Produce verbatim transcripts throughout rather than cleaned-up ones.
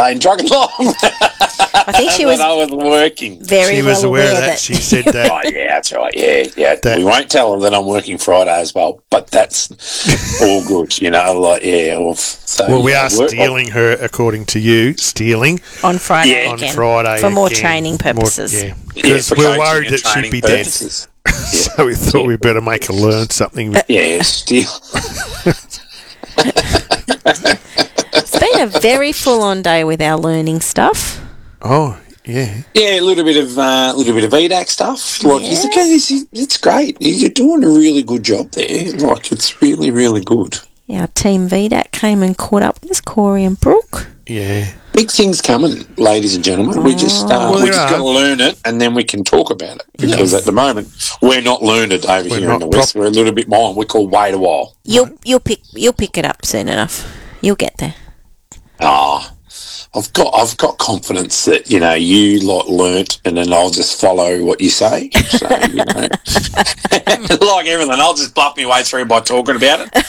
day and drug along. I think she was, I was working. Very she well was aware aware of that. that She said that. Oh, yeah, that's right. Yeah, yeah. That- we won't tell her that I'm working Friday as well, but that's all good, you know. Like, yeah. Well, so, Well, we yeah, are work- stealing her, according to you, stealing on Friday Yeah. on again Friday for more again. training purposes. More, yeah, Yeah, because for we're coaching worried and that she'd training be dead. purposes. So we thought we'd better make her learn something. Yeah, still. It's been a very full-on day with our learning stuff. Oh, yeah. Yeah, a little bit of uh, little bit of V D A C stuff. Like, Yeah. he's okay, it's, it's great. You're doing a really good job there. Like, it's really, really good. Our team V D A C came and caught up with us, Corey and Brooke. Yeah. Big things coming, ladies and gentlemen. We just uh, Well, we there just are. got to learn it, and then we can talk about it. Because Yes. at the moment, we're not learned over We're here not in the West. prop- We're a little bit behind. We call wait a while. You'll you'll pick you'll pick it up soon enough. You'll get there. Ah, I've got I've got confidence that, you know, you lot learnt, and then I'll just follow what you say. So, you know, like everything, I'll just bluff my way through by talking about it.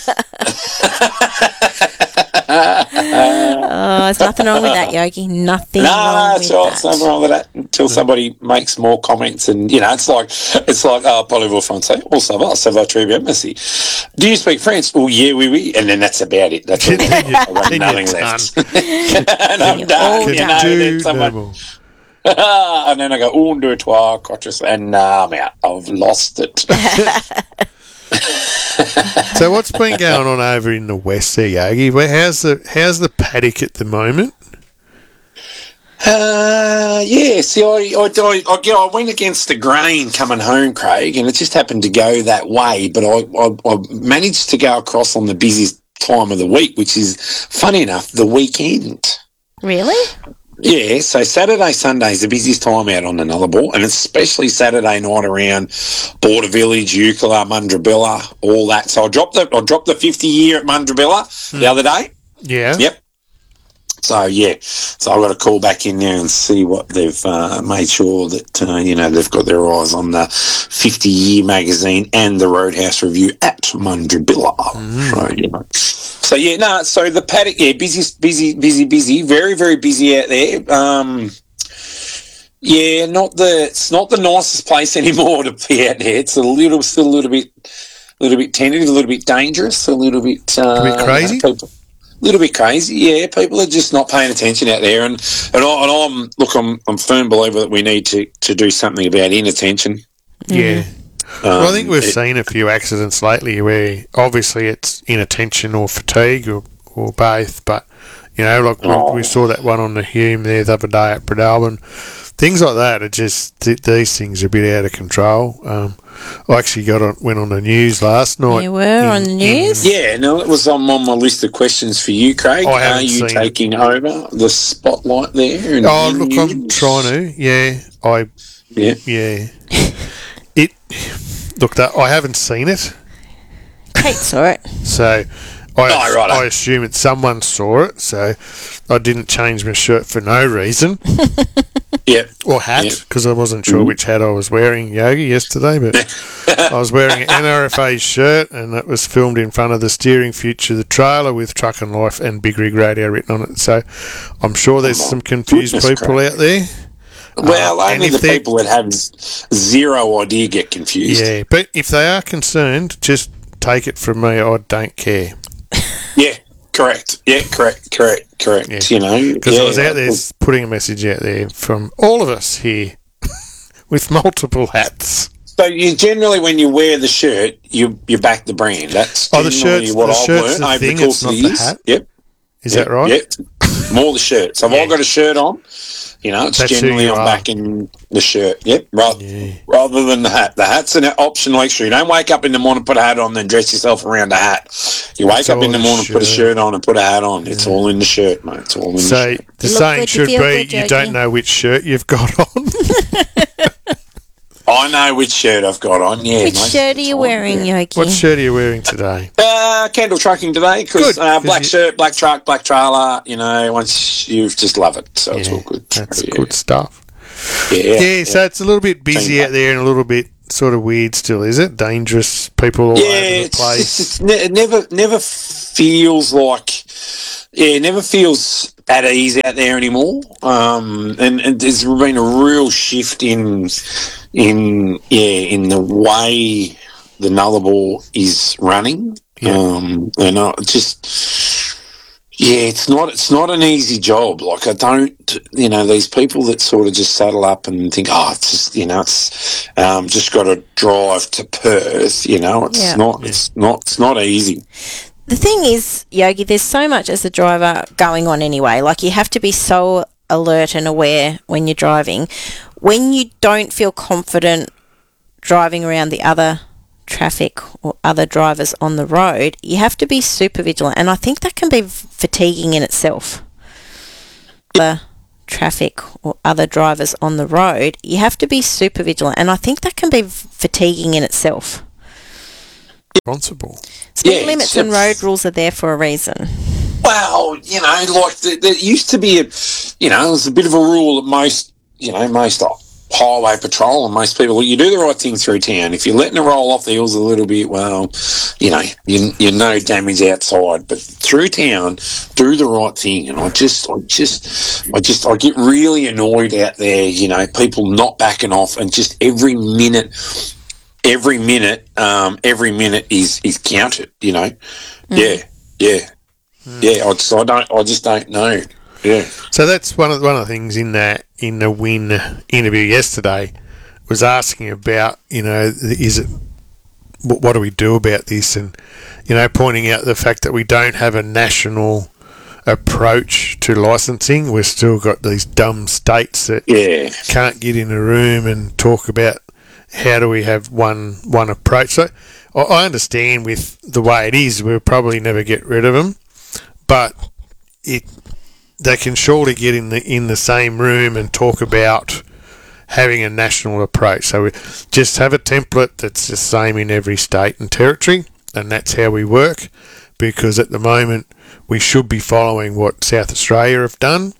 Oh, there's nothing wrong with that, Yogi. Nothing No, wrong no, with it's all right. that. There's nothing wrong with that until somebody makes more comments, and you know, it's like it's like oh, parlez-vous français? Oh, ça va, ça va très bien, merci. Do you speak French? Oh, yeah, oui, oui, and then that's about it. That's all. Then you- I've got then nothing you're left, done. and I'm You're done. all You done. know, Do then no someone, more. and then I go un, deux, trois, quatre, and nah, I'm out. I've lost it. So what's been going on over in the West there, Yogi? Where- How's the, how's the paddock at the moment? Uh, yeah, see, I, I, I, I, you know, I went against the grain coming home, Craig, and it just happened to go that way. But I, I, I managed to go across on the busiest time of the week, which is, funny enough, the weekend. Really? Yeah, so Saturday, Sunday is the busiest time out on the Nullarbor, and especially Saturday night around Border Village, Eucla, Mundrabilla, all that. So I dropped the I dropped the fifty year at Mundrabilla the other day. Yeah. Yep. So yeah, so I've got to call back in there and see what they've uh, made sure that uh, you know, they've got their eyes on the fifty year magazine and the Roadhouse Review at Mundrabilla. So, you know. so yeah, no. So the paddock, yeah, busy, busy, busy, busy, very, very busy out there. Um, yeah, not the it's not the nicest place anymore to be out there. It's a little, still a little bit, a little bit tentative, a little bit dangerous, a little bit, uh, A bit crazy? you know, people- a little bit crazy, yeah. People are just not paying attention out there, and and, I, and I'm look, I'm I'm a firm believer that we need to, to do something about inattention. Yeah. Um, Well, I think we've it- seen a few accidents lately where obviously it's inattention or fatigue or, or both, but, you know, like Oh. we, we saw that one on the Hume there the other day at Bredalbin. Things like that are just, th- these things are a bit out of control. Um, I actually got on, went on the news last night. You were on the news? Yeah, no, it was on, on my list of questions for you, Craig. I haven't Are you seen it. taking over the spotlight there? and Oh, in look, I'm news? trying to. Yeah, I, Yeah. yeah. It, look, that, I haven't seen it, Kate saw it. so I, Oh, righto. I assume it someone saw it, so I didn't change my shirt for no reason. Yeah. Or hat, Yeah. because I wasn't sure which hat I was wearing, Yogi, yesterday, but I was wearing an N R F A shirt, and it was filmed in front of the Steering Future, the trailer with Truck and Life and Big Rig Radio written on it. So I'm sure there's some confused goodness, people Craig. out there. Well, Uh, and only if the they- people that have z- zero idea get confused. Yeah, but if they are concerned, just take it from me, I don't care. Yeah, correct. Yeah, correct, correct, correct. Yeah. You know, Because yeah, I was out there putting a message out there from all of us here with multiple hats. So you generally, when you wear the shirt, you you back the brand. That's Oh, the generally shirt's- what the I've shirt's learned the over thing, the course it's of not the the years. hat? Yep. Is Yep, that right? Yep. More the shirts. If Yeah. I've got a shirt on, you know, it's That's who generally you I'm are. backing the shirt. Yep. Rather, Yeah. rather than the hat. The hat's an optional extra. You don't wake up in the morning, put a hat on, then dress yourself around a hat. You wake It's up all in the the morning, put a shirt. shirt on, and put a hat on. It's all in the shirt, mate. It's all in the So shirt. the You look saying good, you should feel be good, you Yogi. don't know which shirt you've got on. I know which shirt I've got on. Yeah. Which most of shirt the are you time, wearing, yeah. Yogi? What shirt are you wearing today? Uh, candle trucking today because Good, uh, 'cause black you- shirt, black truck, black trailer. You know, once you just love it, so it's Yeah, all good. That's yeah. good stuff. Yeah, Yeah, so it's a little bit busy Same out there and a little bit sort of weird still, is it? Dangerous people all Yeah, over the it's, place. it's, it's ne- it never never feels like yeah, it never feels at ease out there anymore. Um, and, and there's been a real shift in in yeah in the way the Nullarbor is running. Yeah. Um, and I just yeah, it's not it's not an easy job. Like I don't, you know, these people that sort of just saddle up and think, oh, it's just you know, it's um, just got to drive to Perth. You know, it's Yeah. not it's not it's not easy. The thing is, Yogi, there's so much as a driver going on anyway. Like, you have to be so alert and aware when you're driving. When you don't feel confident driving around the other traffic or other drivers on the road, you have to be super vigilant. And I think that can be fatiguing in itself. The traffic or other drivers on the road, you have to be super vigilant. And I think that can be fatiguing in itself. Responsible. Speed Yeah, limits it's- and road rules are there for a reason. Well, you know, like there, there used to be a, you know, there's a bit of a rule that most, you know, most highway patrol and most people, you do the right thing through town. If you're letting it roll off the hills a little bit, well, you know, you you know damage outside, but through town, do the right thing. And I just, I just, I just, I get really annoyed out there. You know, people not backing off, and just every minute, every minute, um, every minute is is counted. You know, yeah, yeah, yeah. I just, I don't, I just don't know. Yeah. So that's one of one of the things in that in the Win interview yesterday was asking about, you know, is it what, what do we do about this, and you know, pointing out the fact that we don't have a national approach to licensing. We've still got these dumb states that Yeah. can't get in a room and talk about how do we have one one approach. So I I understand with the way it is, we'll probably never get rid of them, but it. They can surely get in the in the same room and talk about having a national approach. So we just have a template that's the same in every state and territory, and that's how we work. Because at the moment we should be following what South Australia have done,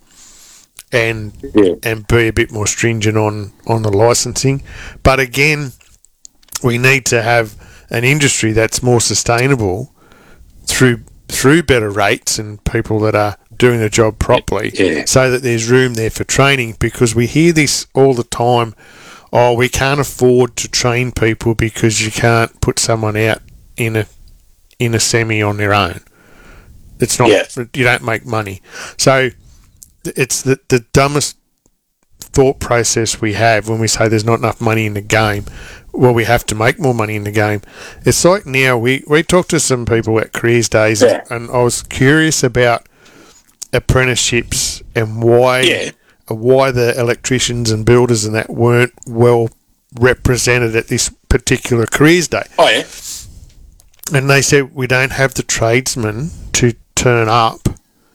and Yeah. and be a bit more stringent on on the licensing. But again, we need to have an industry that's more sustainable through through better rates and people that are doing the job properly, Yeah. so that there's room there for training. Because we hear this all the time, oh, we can't afford to train people because you can't put someone out in a in a semi on their own. It's not, Yeah. you don't make money. So it's the, the dumbest thought process we have when we say there's not enough money in the game. Well, we have to make more money in the game. It's like now, we, we talked to some people at Careers Days, Yeah. and I was curious about apprenticeships and why Yeah. why the electricians and builders and that weren't well represented at this particular Careers Day. Oh yeah. And they said, we don't have the tradesmen to turn up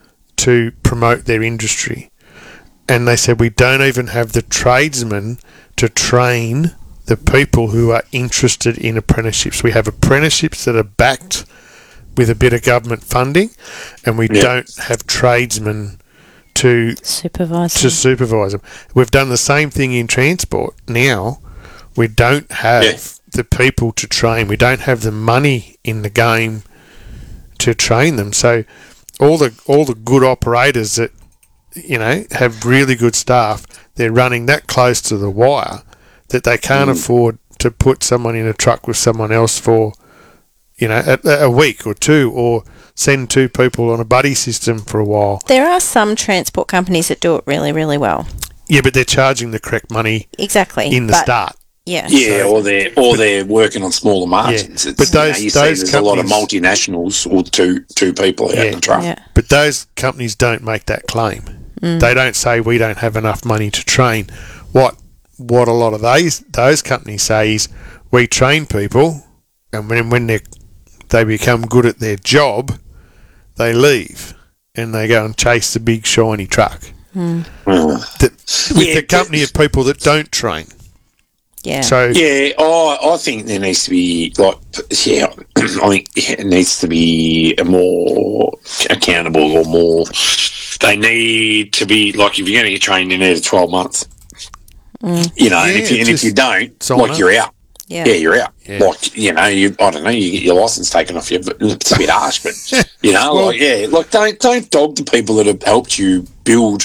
to promote their industry. And they said, we don't even have the tradesmen to train the people who are interested in apprenticeships. We have apprenticeships that are backed with a bit of government funding, and we Yeah. don't have tradesmen to Supervise. to supervise them. We've done the same thing in transport. Now we don't have Yeah. the people to train. We don't have the money in the game to train them. So all the all the good operators that, you know, have really good staff, they're running that close to the wire that they can't Mm. afford to put someone in a truck with someone else for, you know, a, a week or two, or send two people on a buddy system for a while. There are some transport companies that do it really, really well. Yeah, but they're charging the correct money Exactly. in the but, start. Yeah. Yeah, or they're or they're working on smaller margins. Yeah, It's, but those- you, know, you those see there's a lot of companies- multinationals or two two people out Yeah. in the truck. Yeah. But those companies don't make that claim. They don't say we don't have enough money to train. What what a lot of those those companies say is we train people, and when when they they become good at their job, they leave and they go and chase the big shiny truck. Mm. The, with Yeah, the company of people that don't train. Yeah. So Yeah, oh, I think there needs to be like, yeah, I think it needs to be a more accountable or more. They need to be like, if you're going to get trained in there to twelve months, you know, and, if Yeah, you, and if just you don't, sign like up. you're out. Yeah. yeah, you're out. Yeah. Like, you know, you I don't know, you get your license taken off you, but it's a bit harsh, but, you know, Well- like, yeah, like, don't, don't dog the people that have helped you build